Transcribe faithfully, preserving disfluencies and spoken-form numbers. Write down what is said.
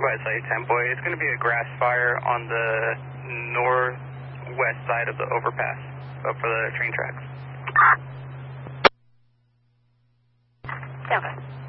Quiet Site, ten boy. It's going to be a grass fire on the northwest side of the overpass, up for the train tracks. Okay.